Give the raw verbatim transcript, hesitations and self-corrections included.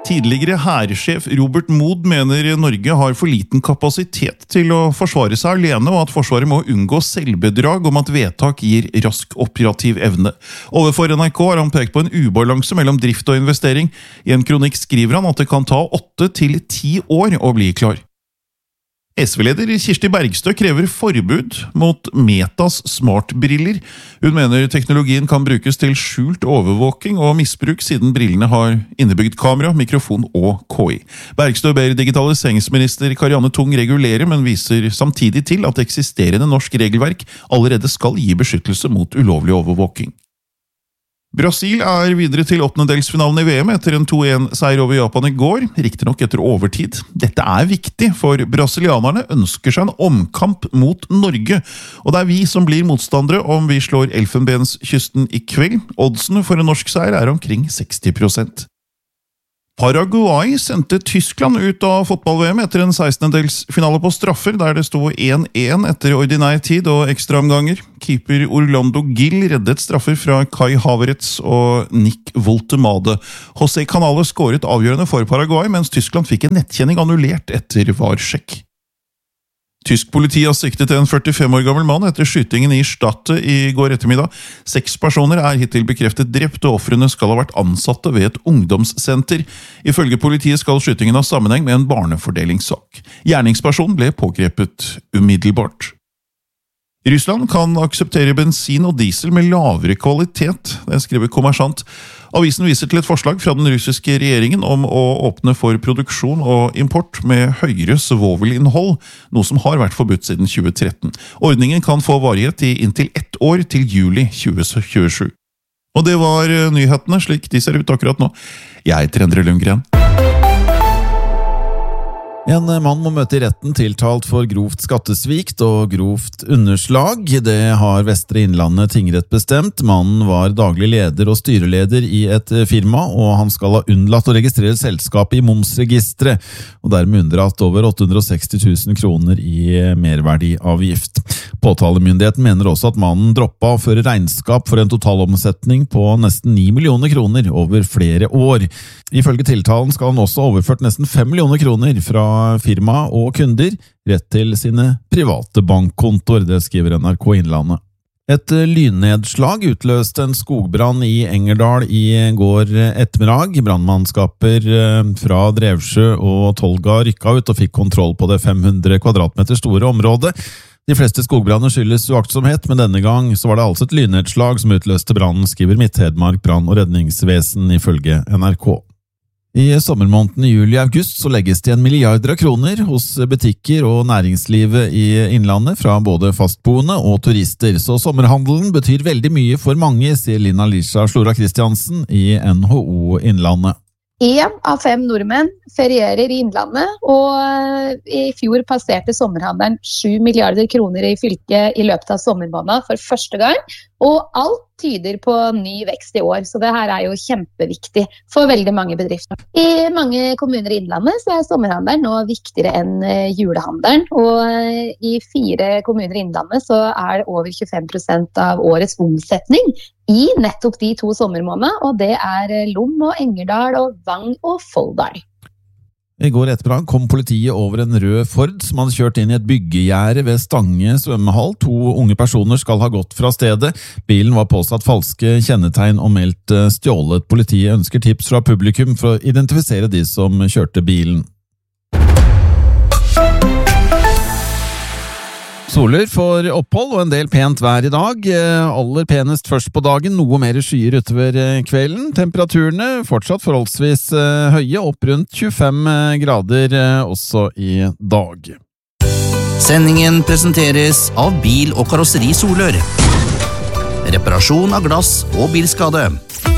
Tidligere hærsjef Robert Mood mener Norge har for liten kapasitet til å forsvare seg alene, og at Forsvaret må unngå selvbedrag om at vedtak gir rask operativ evne. Overfor N R K har han pekt på en ubalanse mellom drift og investering. I en kronikk skriver han at det kan ta åtte til ti år å bli klar. S V-leder Kirsti Bergstø krever forbud mot Metas smartbriller. Hun mener teknologien kan brukes til skjult overvåking og misbruk siden brillene har innebygd kamera, mikrofon og K I. Bergstø ber digitaliseringsminister Karianne Tung regulere, men viser samtidig til at eksisterende norsk regelverk allerede skal gi beskyttelse mot ulovlig overvåking. Brasil er videre til åttendedelsfinalen i V M etter en to en-seier over Japan i går, riktig nok etter overtid. Dette er viktig, for brasilianerne ønsker seg en omkamp mot Norge, og det er vi som blir motstandere om vi slår Elfenbenskysten i kveld. Oddsene for en norsk seier er omkring seksti prosent. Paraguay sendte Tyskland ut av fotball-V M etter en sekstendedelsfinale på straffer, der det sto en en etter ordinær tid og ekstraomganger. Keeper Orlando Gil reddet straffer fra Kai Havertz og Nick Woltemade. José Canales skåret avgjørende for Paraguay, mens Tyskland fikk en nettkjenning annullert etter varsjekk. Tysk politi har siktet en førtifem år gammel mann etter skytingen i Stade i går ettermiddag. Seks personer er hittil bekreftet drept, og ofrene skal ha vært ansatte ved et ungdomssenter. Ifølge politiet skal skytingen ha sammenheng med en barnefordelingssak. Gjerningspersonen ble pågrepet umiddelbart. Russland kan akseptere bensin og diesel med lavere kvalitet, det skriver Kommersant. Avisen viser til et forslag fra den russiske regjeringen om å åpne for produksjon og import med høyere svovelinnhold, noe som har vært forbudt siden tjue tretten. Ordningen kan få varighet i inntil ett år til juli tjue tjuesju. Og det var nyhetene slik de ser ut akkurat nå. Jeg heter Endre Lundgren. En mann må møte i retten tiltalt for grovt skattesvikt og grovt underslag. Det har Vestre Innlandet tingrett bestemt. Mannen var daglig leder og styreleder i et firma, og han skal ha unnlatt å registrere selskapet i momsregistret, og dermed unndratt over åtte hundre og seksti tusen kroner i merverdiavgift. Påtalemyndigheten mener også at mannen droppet å føre regnskap for en totalomsetning på nesten ni millioner kroner over flere år. Ifølge tiltalen skal han også ha overført nesten fem millioner kroner fra firma og kunder rett til sine private bankkontor, det skriver N R K Innlandet. Et lynnedslag utløste en skogbrann i Engerdal i går ettermiddag. Brannmannskaper fra Drevsjø og Tolga rykket ut og fikk kontroll på det fem hundre kvadratmeter store området. De fleste skogbranner skyldes uaktsomhet, men denne gang så var det altså et lynnedslag som utløste brannen, skriver Midt-Hedmark brann- og redningsvesen ifølge N R K. I sommermåneden juli-august så legges det igjen milliarder av kroner hos butikker og næringslivet i Innlandet fra både fastboende og turister, så sommerhandelen betyr veldig mye for mange, sier Lina Lisha Slora Kristiansen i N H O Innlandet. En av fem nordmenn ferierer i Innlandet, og i fjor passerte sommerhandelen sju milliarder kroner i fylket i løpet av sommermåneden for første gang, og alt tyder på ny vekst i år, så det her er jo kjempeviktig for veldig mange bedrifter. I mange kommuner i Innlandet så er sommerhandelen nå viktigere enn julehandelen, og i fire kommuner i Innlandet så er det over tjuefem prosent av årets omsetning i nettopp de to sommermånedene, og det er Lom og Engerdal og Vang og Folldal. I går ettermiddag kom politiet over en rød Ford som hadde kjørt inn i et byggegjerde ved Stange svømmehall. To unge personer skal ha gått fra stedet. Bilen var påsatt falske kjennetegn og meldt stjålet. Politiet ønsker tips fra publikum for å identifisere de som kjørte bilen. Soler får opphold og en del pent vær i dag. Aller penest først på dagen, noe mer skyer utover kvelden. Temperaturene fortsatt forholdsvis høye, opp rundt tjuefem grader også i dag. Sendingen presenteres av Bil- og Karosseri Solør. Reparasjon av glass og bilskade.